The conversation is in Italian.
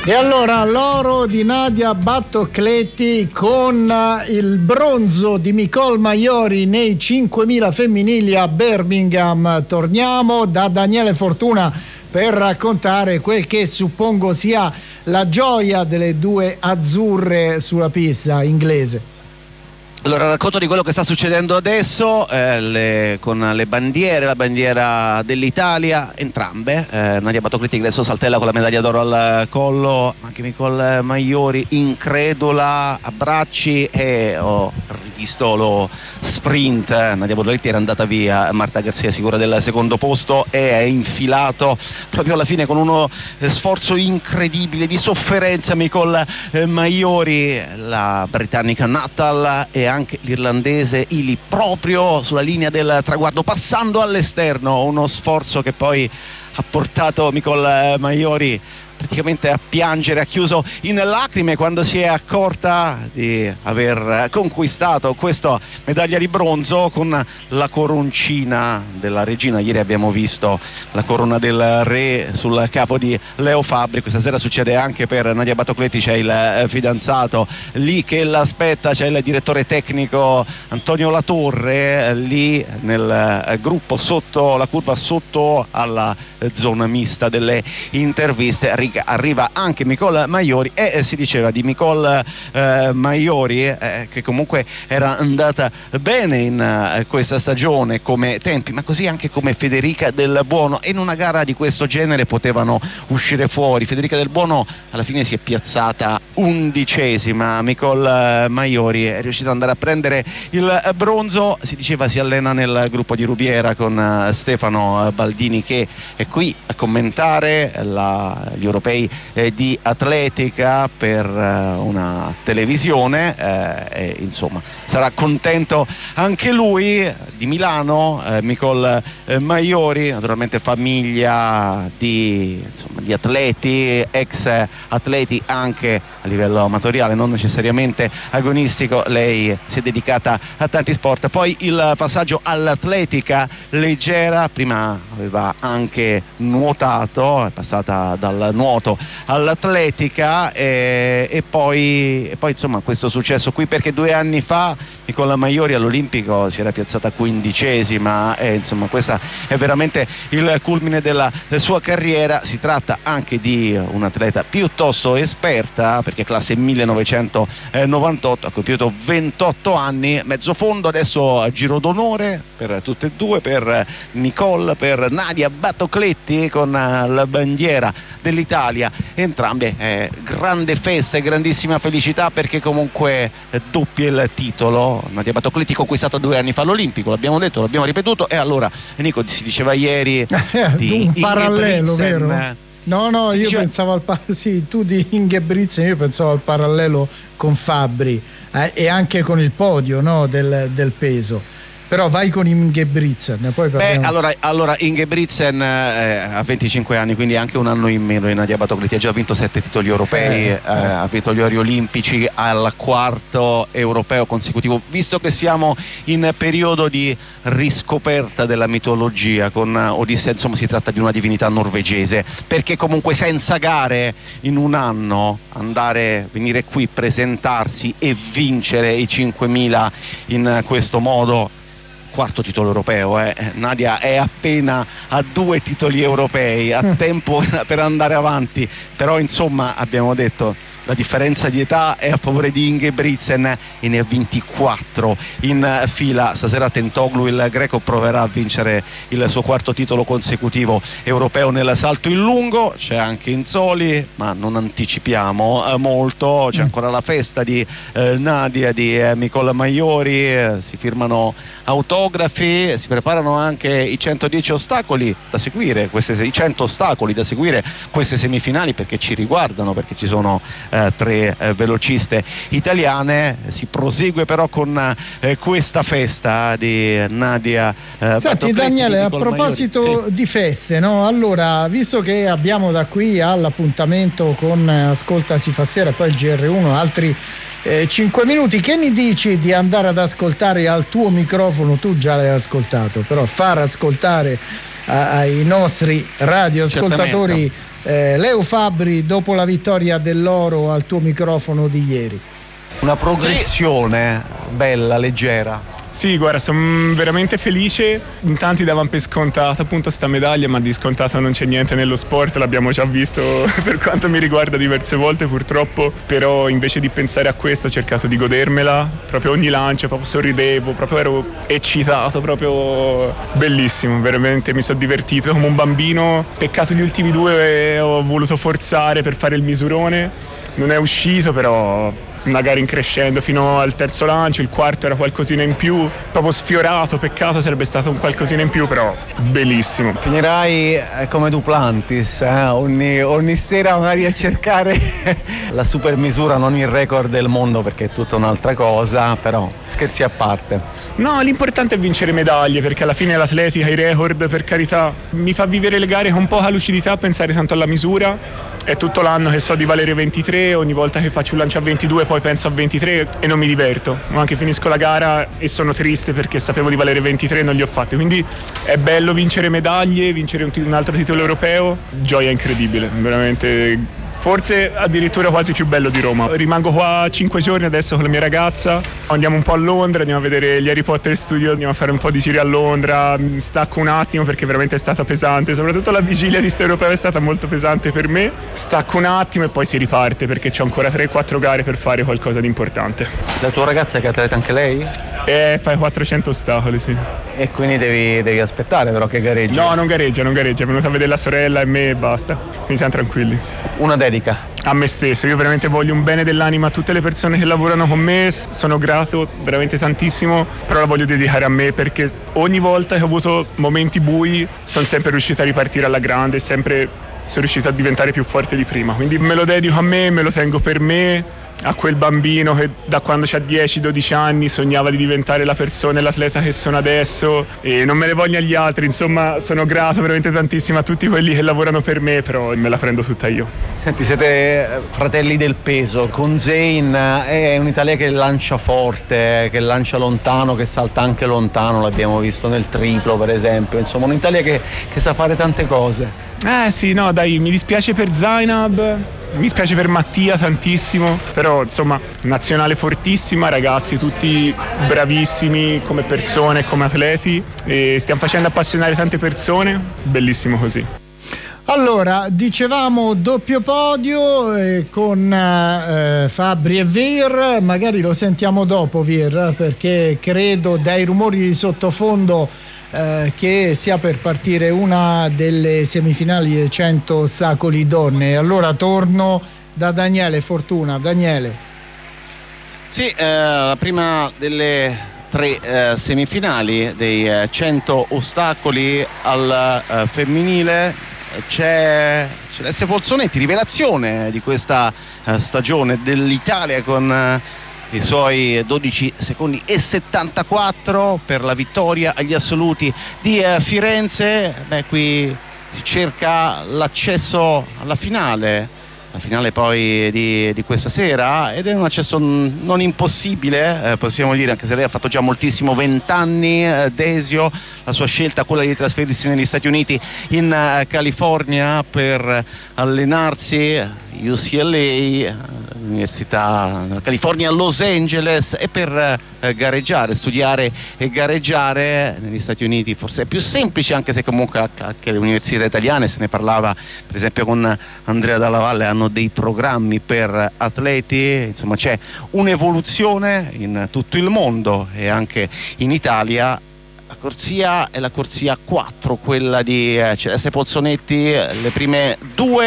E allora l'oro di Nadia Battocletti con il bronzo di Micol Maiori nei 5.000 femminili a Birmingham. Torniamo da Daniele Fortuna per raccontare quel che suppongo sia la gioia delle due azzurre sulla pista inglese. Allora, racconto di quello che sta succedendo adesso con le bandiere, la bandiera dell'Italia, entrambe. Nadia Battocletti adesso saltella con la medaglia d'oro al collo, anche Micol Maiori incredula, abbracci, e ho rivisto lo sprint. Nadia Battocletti era andata via, Marta Garzia sicura del secondo posto, e è infilato proprio alla fine con uno sforzo incredibile di sofferenza Micol Maiori, la britannica Nuttall e anche l'irlandese Ely proprio sulla linea del traguardo, passando all'esterno, uno sforzo che poi ha portato Micol Maiori praticamente a piangere, ha chiuso in lacrime quando si è accorta di aver conquistato questa medaglia di bronzo con la coroncina della regina. Ieri abbiamo visto la corona del re sul capo di Leo Fabbri, questa sera succede anche per Nadia Battocletti, c'è il fidanzato lì che l'aspetta, c'è il direttore tecnico Antonio Latorre lì nel gruppo sotto la curva, sotto alla zona mista delle interviste. Arriva anche Micol Maiori e si diceva di Micol Maiori che comunque era andata bene in questa stagione come tempi, ma così anche come Federica Del Buono, e in una gara di questo genere potevano uscire fuori. Federica Del Buono alla fine si è piazzata 11ª, Micol Maiori è riuscita ad andare a prendere il bronzo. Si diceva si allena nel gruppo di Rubiera con Stefano Baldini, che è qui a commentare gli europei di atletica per una televisione, e insomma sarà contento anche lui. Di Milano Micol Maiori, naturalmente famiglia di atleti, ex atleti anche a livello amatoriale, non necessariamente agonistico. Lei si è dedicata a tanti sport, poi il passaggio all'atletica leggera, prima aveva anche nuotato, è passata dal nuoto all'atletica e poi insomma questo successo qui, perché 2 anni fa Micol Maiori all'Olimpico si era piazzata 15ª, e insomma questa è veramente il culmine della sua carriera. Si tratta anche di un'atleta piuttosto esperta, perché classe 1998, ha compiuto 28 anni, mezzo fondo adesso a giro d'onore per tutte e due, per Micol, per Nadia Battocletti con la bandiera dell'Italia, entrambe grande festa e grandissima felicità, perché comunque doppia il titolo. Nadia Battocletti conquistato 2 anni fa all'Olimpico, l'abbiamo detto, l'abbiamo ripetuto, e allora Nico si diceva ieri di un parallelo, vero? No, io diceva... pensavo sì, tu di Ingebrigtsen, io pensavo al parallelo con Fabbri e anche con il podio, no, del peso. Però vai con Ingebrigtsen, poi allora Ingebrigtsen ha 25 anni, quindi anche un anno in meno di Nadia Battocletti. Ha già vinto 7 titoli europei, ha vinto gli ori olimpici al 4º europeo consecutivo. Visto che siamo in periodo di riscoperta della mitologia con Odissea, insomma si tratta di una divinità norvegese, perché comunque senza gare in un anno venire qui, presentarsi e vincere i 5.000 in questo modo, 4º titolo europeo, Nadia è appena a 2 titoli europei, ha tempo per andare avanti, però insomma abbiamo detto la differenza di età è a favore di Ingebrigtsen e ne ha 24 in fila. Stasera Tentoglu, il greco, proverà a vincere il suo 4º titolo consecutivo europeo nel salto in lungo. C'è anche Inzoli, ma non anticipiamo molto. C'è ancora la festa di Nadia, di Micol Maiori, si firmano autografi, si preparano anche i 110 ostacoli da seguire, i 100 ostacoli da seguire, queste semifinali, perché ci riguardano, perché ci sono 3 velociste italiane. Si prosegue però con questa festa di Nadia Senti Daniele, a proposito di feste, no? Allora, visto che abbiamo da qui all'appuntamento con Ascolta si fa sera e poi il GR1 altri 5 minuti, che ne dici di andare ad ascoltare al tuo microfono? Tu già l'hai ascoltato, però far ascoltare ai nostri radioascoltatori Leo Fabbri, dopo la vittoria dell'oro al tuo microfono di ieri. Una progressione bella, leggera. Sì, guarda, sono veramente felice. In tanti davano per scontata appunto sta medaglia, ma di scontato non c'è niente nello sport, l'abbiamo già visto per quanto mi riguarda diverse volte purtroppo, però invece di pensare a questo ho cercato di godermela, proprio ogni lancio, proprio sorridevo, proprio ero eccitato, proprio bellissimo, veramente mi sono divertito come un bambino. Peccato gli ultimi due, ho voluto forzare per fare il misurone, non è uscito, però una gara in crescendo fino al terzo lancio, il quarto era qualcosina in più, proprio sfiorato, peccato sarebbe stato un qualcosina in più, però bellissimo. Finirai come Duplantis, ogni sera magari a cercare la super misura, non il record del mondo perché è tutta un'altra cosa, però scherzi a parte. No, l'importante è vincere medaglie, perché alla fine l'atletica, i record, per carità, mi fa vivere le gare con un po' la lucidità, pensare tanto alla misura. È tutto l'anno che so di valere 23, ogni volta che faccio un lancio a 22 poi penso a 23 e non mi diverto. Anche finisco la gara e sono triste perché sapevo di valere 23 e non li ho fatti. Quindi è bello vincere medaglie, vincere un altro titolo europeo, gioia incredibile, veramente. Forse addirittura quasi più bello di Roma. Rimango qua 5 giorni adesso con la mia ragazza, andiamo un po' a Londra, andiamo a vedere gli Harry Potter Studio, andiamo a fare un po' di giri a Londra, stacco un attimo perché veramente è stata pesante, soprattutto la vigilia di sto europeo è stata molto pesante per me, stacco un attimo e poi si riparte perché c'ho ancora 3-4 gare per fare qualcosa di importante. La tua ragazza è che atleta anche lei? Fai 400 ostacoli, sì. E quindi devi aspettare però che gareggi? No, non gareggia, è venuta a vedere la sorella e me e basta, quindi siamo tranquilli. Una dedica? A me stesso, io veramente voglio un bene dell'anima a tutte le persone che lavorano con me, sono grato veramente tantissimo, però la voglio dedicare a me perché ogni volta che ho avuto momenti bui sono sempre riuscito a ripartire alla grande, sempre sono riuscito a diventare più forte di prima, quindi me lo dedico a me lo tengo per me, a quel bambino che da quando c'ha 10-12 anni sognava di diventare la persona e l'atleta che sono adesso e non me ne voglio agli altri, insomma sono grato veramente tantissimo a tutti quelli che lavorano per me, però me la prendo tutta io. Senti, siete fratelli del peso, con Zain è un'Italia che lancia forte, che lancia lontano, che salta anche lontano, l'abbiamo visto nel triplo per esempio, insomma un'Italia che sa fare tante cose. Sì, no dai, mi dispiace per Zainab, mi dispiace per Mattia tantissimo, però insomma nazionale fortissima, ragazzi tutti bravissimi come persone e come atleti e stiamo facendo appassionare tante persone, bellissimo così. Allora, dicevamo doppio podio con Fabbri e Vir, magari lo sentiamo dopo Vir perché credo dai rumori di sottofondo che sia per partire una delle semifinali dei 100 ostacoli donne. Allora torno da Daniele Fortuna. Daniele. Sì, la prima delle 3 semifinali dei 100 ostacoli al femminile c'è Celeste Polsonetti, rivelazione di questa stagione dell'Italia con i suoi 12 secondi e 74 per la vittoria agli assoluti di Firenze. Qui si cerca l'accesso alla finale poi di questa sera ed è un accesso non impossibile, possiamo dire, anche se lei ha fatto già moltissimo, 20 anni, Desio, la sua scelta quella di trasferirsi negli Stati Uniti in California per allenarsi, UCLA, l'Università California a Los Angeles, e per gareggiare, studiare e gareggiare negli Stati Uniti forse è più semplice, anche se comunque anche le università italiane, se ne parlava per esempio con Andrea Dalla Valle, hanno dei programmi per atleti, insomma c'è un'evoluzione in tutto il mondo e anche in Italia. La corsia è la corsia 4, quella di Celeste Polsonetti, le prime 2